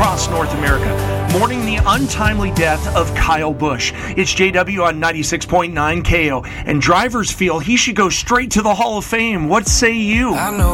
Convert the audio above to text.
across North America, mourning the untimely death of Kyle Busch. It's JW on 96.9 KO, and drivers feel he should go straight to the Hall of Fame. What say you?